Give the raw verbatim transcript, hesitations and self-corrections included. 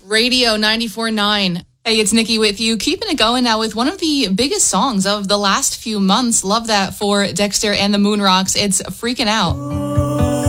Radio ninety-four point nine. Hey, it's Nikki with you, keeping it going now with one of the biggest songs of the last few months. Love that for Dexter and the Moonrocks. It's Freaking Out.